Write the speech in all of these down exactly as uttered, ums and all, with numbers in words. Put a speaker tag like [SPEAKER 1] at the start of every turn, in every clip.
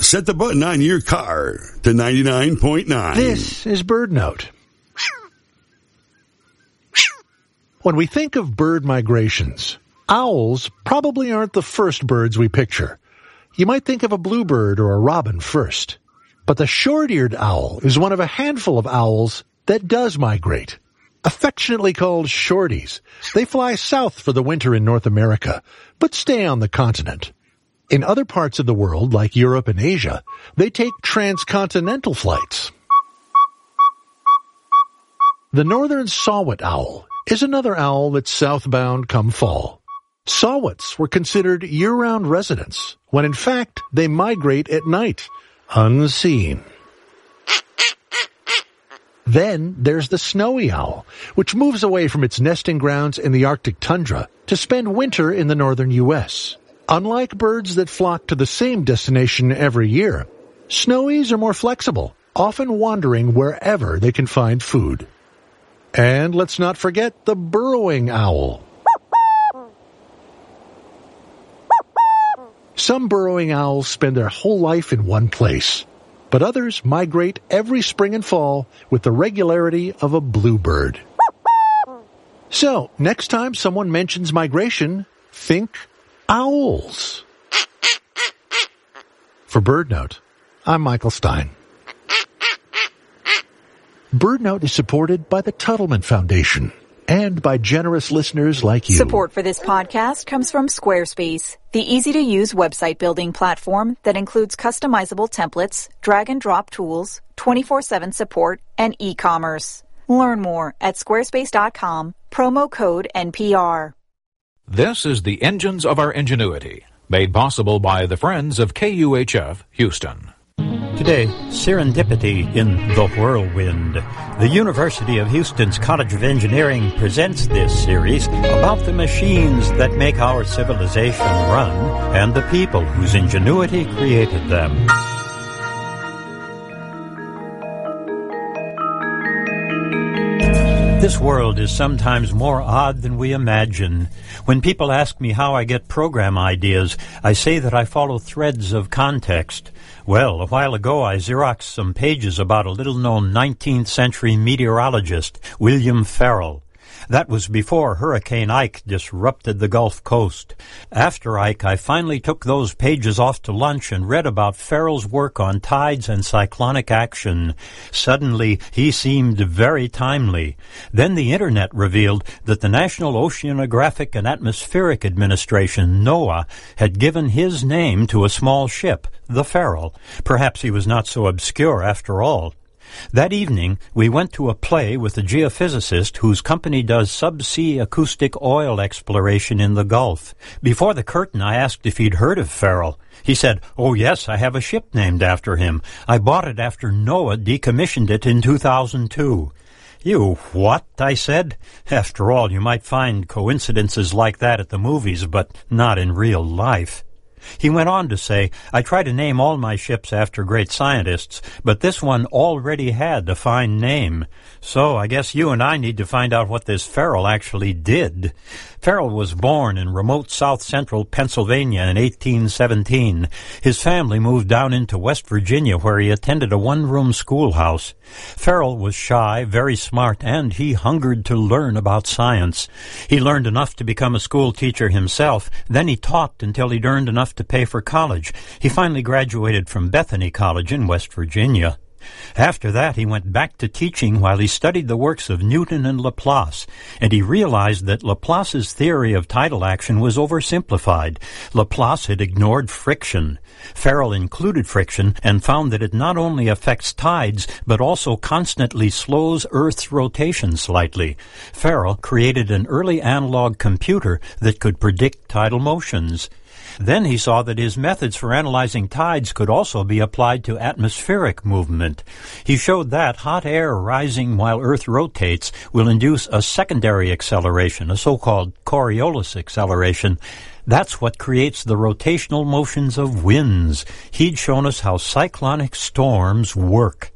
[SPEAKER 1] set the button on your car to ninety-nine point nine.
[SPEAKER 2] This is BirdNote. When we think of bird migrations, owls probably aren't the first birds we picture. You might think of a bluebird or a robin first. But the short-eared owl is one of a handful of owls that does migrate. Affectionately called shorties, they fly south for the winter in North America, but stay on the continent. In other parts of the world, like Europe and Asia, they take transcontinental flights. The northern saw-whet owl is another owl that's southbound come fall. Saw-whets were considered year-round residents, when in fact they migrate at night, unseen. Then there's the snowy owl, which moves away from its nesting grounds in the Arctic tundra to spend winter in the northern U S. Unlike birds that flock to the same destination every year, snowies are more flexible, often wandering wherever they can find food. And let's not forget the burrowing owl. Some burrowing owls spend their whole life in one place, but others migrate every spring and fall with the regularity of a bluebird. So, next time someone mentions migration, think owls. For BirdNote, I'm Michael Stein. BirdNote is supported by the Tuttleman Foundation and by generous listeners like you.
[SPEAKER 3] Support for this podcast comes from Squarespace, the easy-to-use website building platform that includes customizable templates, drag-and-drop tools, twenty-four seven support, and e-commerce. Learn more at squarespace dot com, promo code N P R.
[SPEAKER 4] This is the Engines of Our Ingenuity, made possible by the Friends of K U H F Houston.
[SPEAKER 5] Today, serendipity in the whirlwind. The University of Houston's College of Engineering presents this series about the machines that make our civilization run and the people whose ingenuity created them. This world is sometimes more odd than we imagine. When people ask me how I get program ideas, I say that I follow threads of context. Well, a while ago I Xeroxed some pages about a little-known nineteenth century meteorologist, William Ferrel. That was before Hurricane Ike disrupted the Gulf Coast. After Ike, I finally took those pages off to lunch and read about Ferrel's work on tides and cyclonic action. Suddenly, he seemed very timely. Then the Internet revealed that the National Oceanographic and Atmospheric Administration, NOAA, had given his name to a small ship, the Ferrel. Perhaps he was not so obscure after all. That evening, we went to a play with a geophysicist whose company does subsea acoustic oil exploration in the Gulf. Before the curtain, I asked if he'd heard of Ferrel. He said, "Oh, yes, I have a ship named after him. I bought it after NOAA decommissioned it in two thousand two. "You what?" I said. "After all, you might find coincidences like that at the movies, but not in real life." He went on to say, "I try to name all my ships after great scientists, but this one already had a fine name. So I guess you and I need to find out what this Ferrel actually did." Ferrel was born in remote south-central Pennsylvania in eighteen seventeen. His family moved down into West Virginia, where he attended a one-room schoolhouse. Ferrel was shy, very smart, and he hungered to learn about science. He learned enough to become a school teacher himself. Then he taught until he'd earned enough to pay for college. He finally graduated from Bethany College in West Virginia. After that, he went back to teaching while he studied the works of Newton and Laplace, and he realized that Laplace's theory of tidal action was oversimplified. Laplace had ignored friction. Ferrel included friction and found that it not only affects tides, but also constantly slows Earth's rotation slightly. Ferrel created an early analog computer that could predict tidal motions. Then he saw that his methods for analyzing tides could also be applied to atmospheric movement. He showed that hot air rising while Earth rotates will induce a secondary acceleration, a so-called Coriolis acceleration. That's what creates the rotational motions of winds. He'd shown us how cyclonic storms work.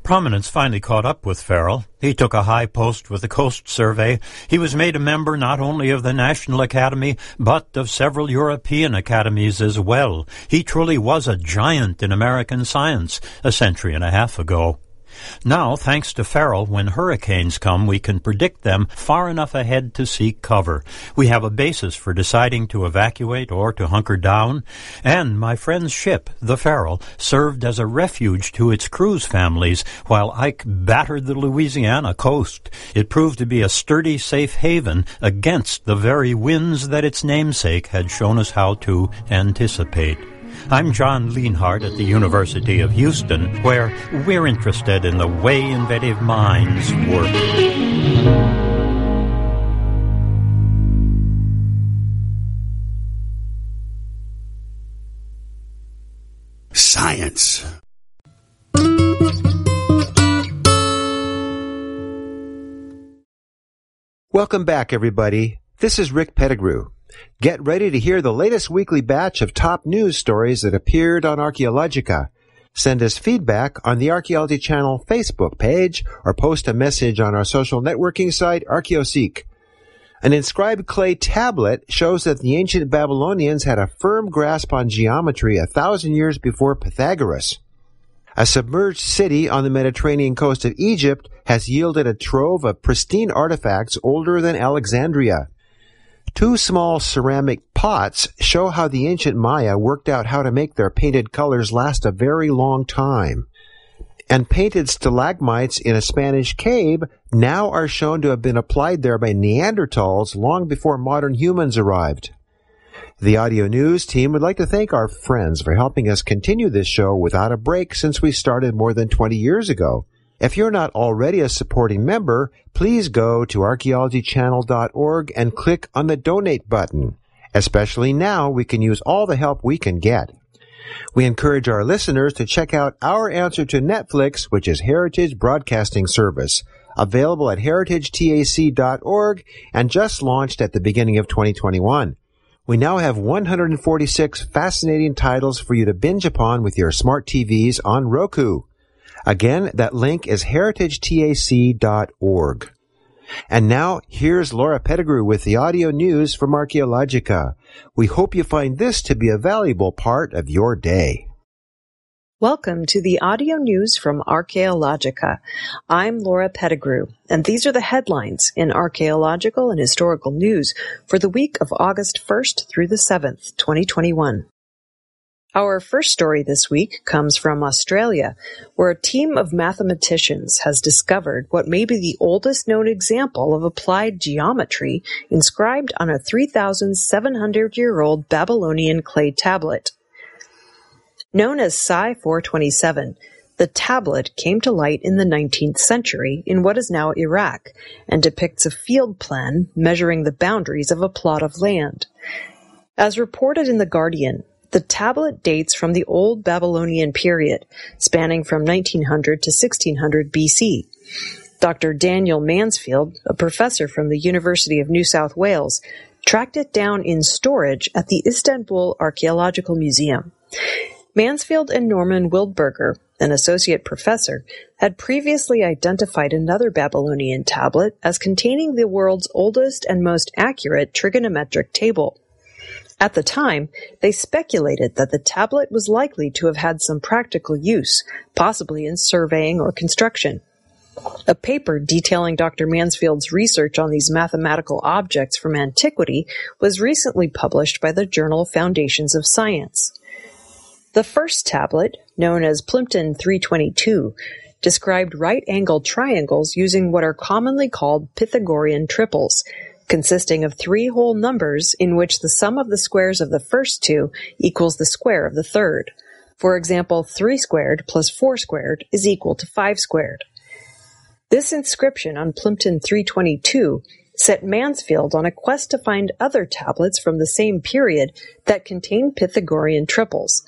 [SPEAKER 5] Prominence finally caught up with Farrell. He took a high post with the Coast Survey. He was made a member not only of the National Academy, but of several European academies as well. He truly was a giant in American science a century and a half ago. Now, thanks to Farrell, when hurricanes come, we can predict them far enough ahead to seek cover. We have a basis for deciding to evacuate or to hunker down. And my friend's ship, the Farrell, served as a refuge to its crew's families while Ike battered the Louisiana coast. It proved to be a sturdy, safe haven against the very winds that its namesake had shown us how to anticipate. I'm John Lienhardt at the University of Houston, where we're interested in the way inventive minds work.
[SPEAKER 1] Science.
[SPEAKER 6] Welcome back, everybody. This is Rick Pettigrew. Get ready to hear the latest weekly batch of top news stories that appeared on Archaeologica. Send us feedback on the Archaeology Channel Facebook page or post a message on our social networking site, Archaeoseek. An inscribed clay tablet shows that the ancient Babylonians had a firm grasp on geometry a thousand years before Pythagoras. A submerged city on the Mediterranean coast of Egypt has yielded a trove of pristine artifacts older than Alexandria. Two small ceramic pots show how the ancient Maya worked out how to make their painted colors last a very long time. And painted stalagmites in a Spanish cave now are shown to have been applied there by Neanderthals long before modern humans arrived. The Audio News team would like to thank our friends for helping us continue this show without a break since we started more than twenty years ago. If you're not already a supporting member, please go to archaeology channel dot org and click on the donate button. Especially now, we can use all the help we can get. We encourage our listeners to check out our answer to Netflix, which is Heritage Broadcasting Service, available at heritage tac dot org and just launched at the beginning of twenty twenty-one. We now have one hundred forty-six fascinating titles for you to binge upon with your smart T Vs on Roku. Again, that link is heritage tac dot org. And now, here's Laura Pettigrew with the audio news from Archaeologica. We hope you find this to be a valuable part of your day.
[SPEAKER 7] Welcome to the audio news from Archaeologica. I'm Laura Pettigrew, and these are the headlines in archaeological and historical news for the week of August first through the seventh, twenty twenty-one. Our first story this week comes from Australia, where a team of mathematicians has discovered what may be the oldest known example of applied geometry inscribed on a three thousand seven hundred year old Babylonian clay tablet. Known as Psi four twenty-seven, the tablet came to light in the nineteenth century in what is now Iraq and depicts a field plan measuring the boundaries of a plot of land. As reported in The Guardian, the tablet dates from the Old Babylonian period, spanning from nineteen hundred to sixteen hundred B C. Doctor Daniel Mansfield, a professor from the University of New South Wales, tracked it down in storage at the Istanbul Archaeological Museum. Mansfield and Norman Wildberger, an associate professor, had previously identified another Babylonian tablet as containing the world's oldest and most accurate trigonometric table. At the time, they speculated that the tablet was likely to have had some practical use, possibly in surveying or construction. A paper detailing Doctor Mansfield's research on these mathematical objects from antiquity was recently published by the journal Foundations of Science. The first tablet, known as Plimpton three twenty-two, described right-angled triangles using what are commonly called Pythagorean triples, consisting of three whole numbers in which the sum of the squares of the first two equals the square of the third. For example, three squared plus four squared is equal to five squared. This inscription on Plimpton three twenty-two set Mansfield on a quest to find other tablets from the same period that contained Pythagorean triples,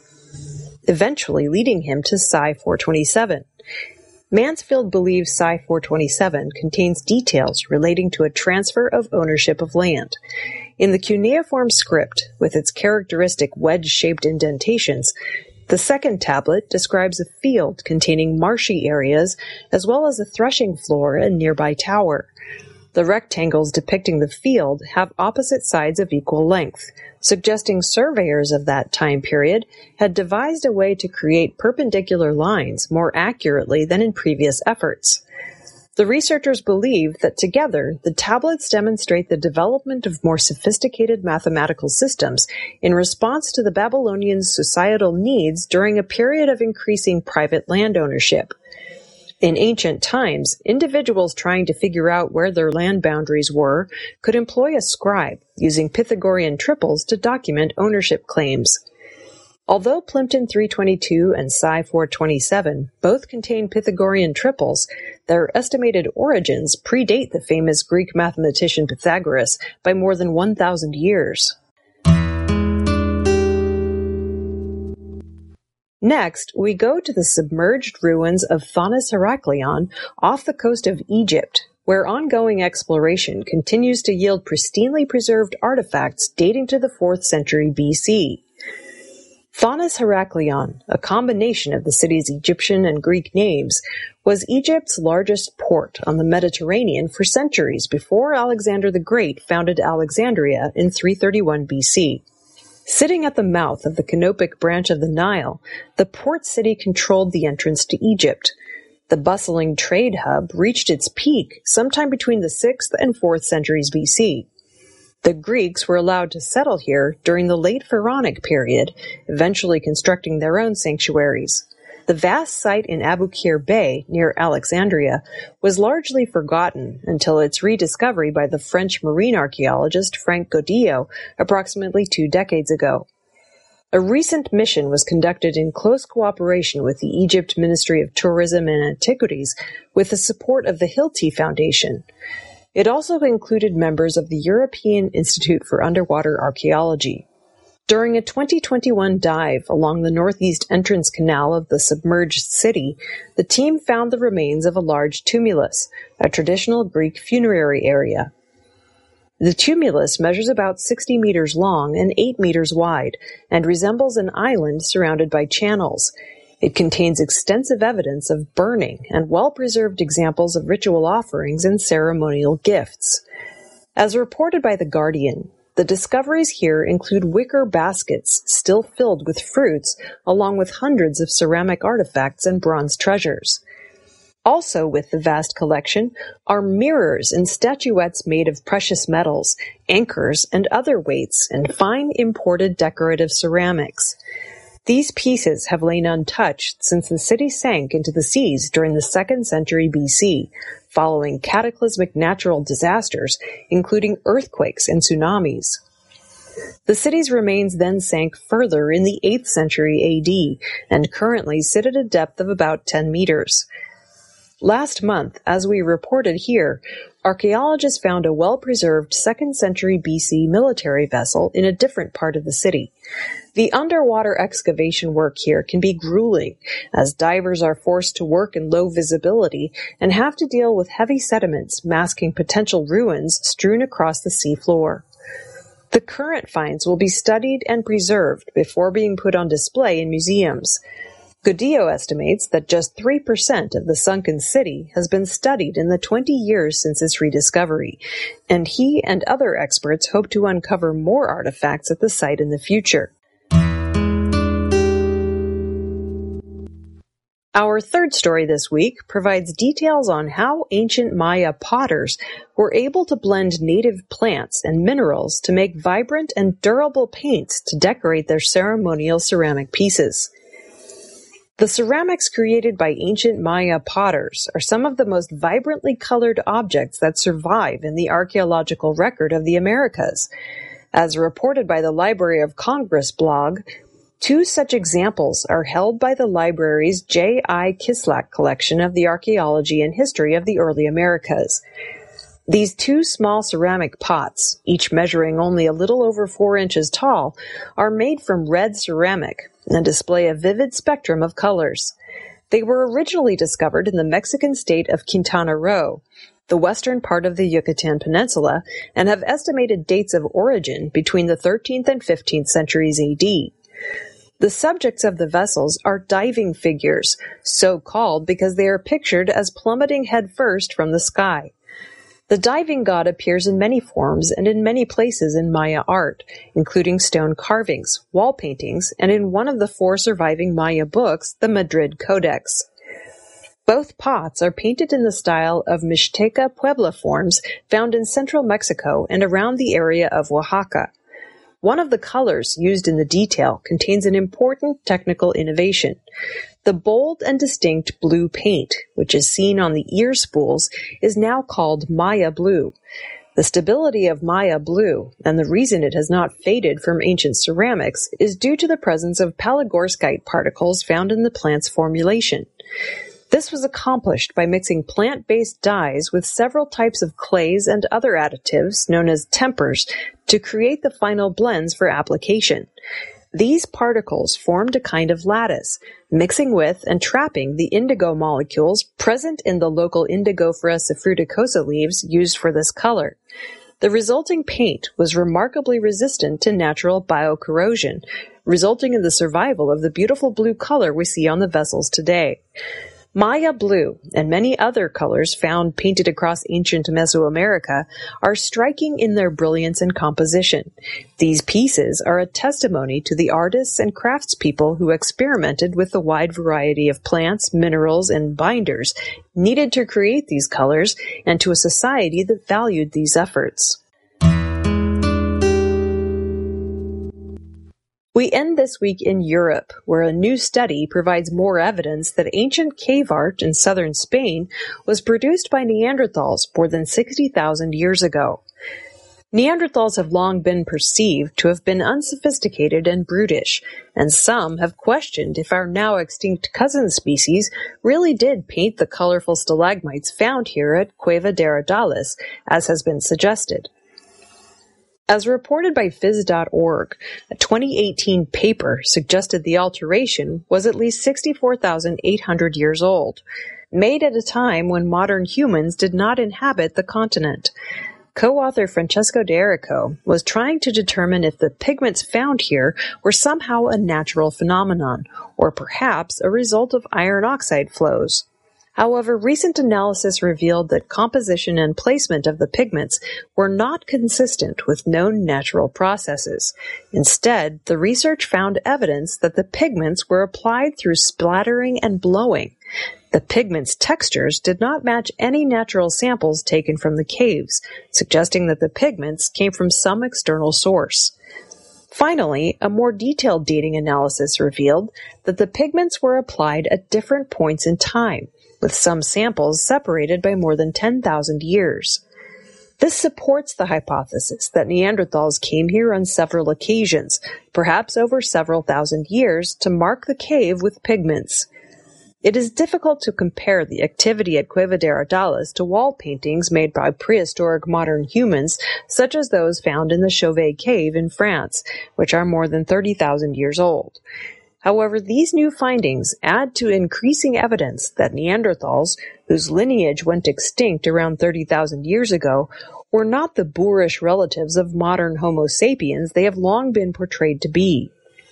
[SPEAKER 7] eventually leading him to Psi four twenty-seven. Mansfield believes Psi four twenty-seven contains details relating to a transfer of ownership of land. In the cuneiform script, with its characteristic wedge-shaped indentations, The second tablet describes a field containing marshy areas as well as a threshing floor and nearby tower. The rectangles depicting the field have opposite sides of equal length, suggesting surveyors of that time period had devised a way to create perpendicular lines more accurately than in previous efforts. The researchers believe that together, the tablets demonstrate the development of more sophisticated mathematical systems in response to the Babylonians' societal needs during a period of increasing private land ownership. In ancient times, individuals trying to figure out where their land boundaries were could employ a scribe, using Pythagorean triples to document ownership claims. Although Plimpton three twenty-two and Psi four twenty-seven both contain Pythagorean triples, their estimated origins predate the famous Greek mathematician Pythagoras by more than one thousand years. Next, we go to the submerged ruins of Thonis Heraklion off the coast of Egypt, where ongoing exploration continues to yield pristinely preserved artifacts dating to the fourth century B C. Thonis Heraklion, a combination of the city's Egyptian and Greek names, was Egypt's largest port on the Mediterranean for centuries before Alexander the Great founded Alexandria in three thirty-one B C. Sitting at the mouth of the Canopic branch of the Nile, the port city controlled the entrance to Egypt. The bustling trade hub reached its peak sometime between the sixth and fourth centuries B C. The Greeks were allowed to settle here during the late Pharaonic period, eventually constructing their own sanctuaries. The vast site in Aboukir Bay, near Alexandria, was largely forgotten until its rediscovery by the French marine archaeologist Frank Godillo approximately two decades ago. A recent mission was conducted in close cooperation with the Egypt Ministry of Tourism and Antiquities with the support of the Hilti Foundation. It also included members of the European Institute for Underwater Archaeology. During a twenty twenty-one dive along the northeast entrance canal of the submerged city, the team found the remains of a large tumulus, a traditional Greek funerary area. The tumulus measures about sixty meters long and eight meters wide, and resembles an island surrounded by channels. It contains extensive evidence of burning and well-preserved examples of ritual offerings and ceremonial gifts. As reported by The Guardian, the discoveries here include wicker baskets still filled with fruits, along with hundreds of ceramic artifacts and bronze treasures. Also with the vast collection are mirrors and statuettes made of precious metals, anchors, and other weights, and fine imported decorative ceramics. These pieces have lain untouched since the city sank into the seas during the second century B C, following cataclysmic natural disasters, including earthquakes and tsunamis. The city's remains then sank further in the eighth century A D, and currently sit at a depth of about ten meters. Last month, as we reported here, archaeologists found a well-preserved second century B C military vessel in a different part of the city. The underwater excavation work here can be grueling, as divers are forced to work in low visibility and have to deal with heavy sediments masking potential ruins strewn across the seafloor. The current finds will be studied and preserved before being put on display in museums. Godillo estimates that just three percent of the sunken city has been studied in the twenty years since its rediscovery, and he and other experts hope to uncover more artifacts at the site in the future. Our third story this week provides details on how ancient Maya potters were able to blend native plants and minerals to make vibrant and durable paints to decorate their ceremonial ceramic pieces. The ceramics created by ancient Maya potters are some of the most vibrantly colored objects that survive in the archaeological record of the Americas. As reported by the Library of Congress blog, two such examples are held by the library's J I Kislak collection of the archaeology and history of the early Americas. These two small ceramic pots, each measuring only a little over four inches tall, are made from red ceramic and display a vivid spectrum of colors. They were originally discovered in the Mexican state of Quintana Roo, the western part of the Yucatan Peninsula, and have estimated dates of origin between the thirteenth and fifteenth centuries A D. The subjects of the vessels are diving figures, so called because they are pictured as plummeting headfirst from the sky. The diving god appears in many forms and in many places in Maya art, including stone carvings, wall paintings, and in one of the four surviving Maya books, the Madrid Codex. Both pots are painted in the style of Mixteca Puebla forms found in central Mexico and around the area of Oaxaca. One of the colors used in the detail contains an important technical innovation. The bold and distinct blue paint, which is seen on the ear spools, is now called Maya blue. The stability of Maya blue, and the reason it has not faded from ancient ceramics, is due to the presence of palygorskite particles found in the plant's formulation. This was accomplished by mixing plant-based dyes with several types of clays and other additives, known as tempers, to create the final blends for application. These particles formed a kind of lattice, mixing with and trapping the indigo molecules present in the local Indigofera safruticosa leaves used for this color. The resulting paint was remarkably resistant to natural biocorrosion, resulting in the survival of the beautiful blue color we see on the vessels today. Maya blue and many other colors found painted across ancient Mesoamerica are striking in their brilliance and composition. These pieces are a testimony to the artists and craftspeople who experimented with the wide variety of plants, minerals, and binders needed to create these colors, and to a society that valued these efforts. We end this week in Europe, where a new study provides more evidence that ancient cave art in southern Spain was produced by Neanderthals more than sixty thousand years ago. Neanderthals have long been perceived to have been unsophisticated and brutish, and some have questioned if our now extinct cousin species really did paint the colorful stalagmites found here at Cueva de Arenales, as has been suggested. As reported by phys dot org, a twenty eighteen paper suggested the alteration was at least sixty-four thousand eight hundred years old, made at a time when modern humans did not inhabit the continent. Co-author Francesco D'Errico was trying to determine if the pigments found here were somehow a natural phenomenon, or perhaps a result of iron oxide flows. However, recent analysis revealed that composition and placement of the pigments were not consistent with known natural processes. Instead, the research found evidence that the pigments were applied through splattering and blowing. The pigments' textures did not match any natural samples taken from the caves, suggesting that the pigments came from some external source. Finally, a more detailed dating analysis revealed that the pigments were applied at different points in time, with some samples separated by more than ten thousand years. This supports the hypothesis that Neanderthals came here on several occasions, perhaps over several thousand years, to mark the cave with pigments. It is difficult to compare the activity at Cueva de Arenales to wall paintings made by prehistoric modern humans, such as those found in the Chauvet Cave in France, which are more than thirty thousand years old. However, these new findings add to increasing evidence that Neanderthals, whose lineage went extinct around thirty thousand years ago, were not the boorish relatives of modern Homo sapiens they have long been portrayed to be.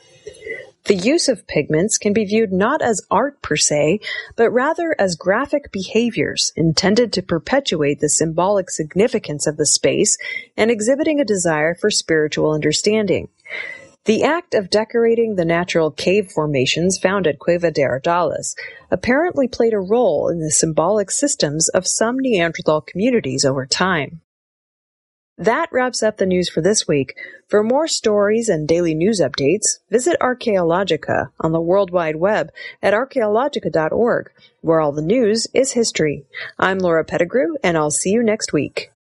[SPEAKER 7] The use of pigments can be viewed not as art per se, but rather as graphic behaviors intended to perpetuate the symbolic significance of the space and exhibiting a desire for spiritual understanding. The act of decorating the natural cave formations found at Cueva de Arenales apparently played a role in the symbolic systems of some Neanderthal communities over time. That wraps up the news for this week. For more stories and daily news updates, visit Archaeologica on the World Wide Web at archaeologica dot org, where all the news is history. I'm Laura Pettigrew, and I'll see you next week.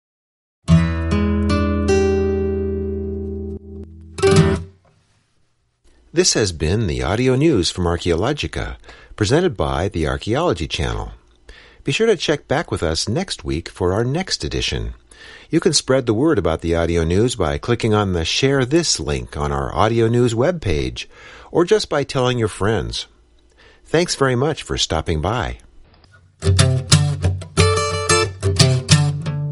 [SPEAKER 6] This has been the audio news from Archaeologica, presented by the Archaeology Channel. Be sure to check back with us next week for our next edition. You can spread the word about the audio news by clicking on the Share This link on our audio news webpage, or just by telling your friends. Thanks very much for stopping by.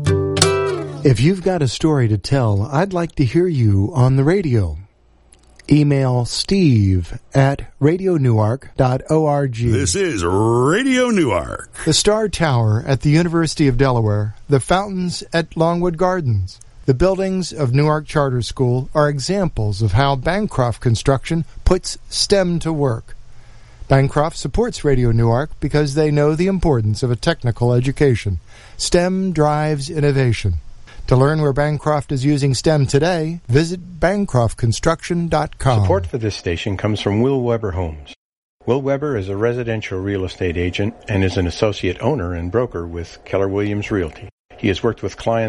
[SPEAKER 8] If you've got a story to tell, I'd like to hear you on the radio. Email steve at radio newark dot org.
[SPEAKER 1] This is Radio Newark.
[SPEAKER 8] The Star Tower at the University of Delaware, the fountains at Longwood Gardens, the buildings of Newark Charter School are examples of how Bancroft Construction puts STEM to work. Bancroft supports Radio Newark because they know the importance of a technical education. STEM drives innovation. To learn where Bancroft is using STEM today, visit bancroft construction dot com.
[SPEAKER 9] Support for this station comes from Will Weber Homes. Will Weber is a residential real estate agent and is an associate owner and broker with Keller Williams Realty. He has worked with clients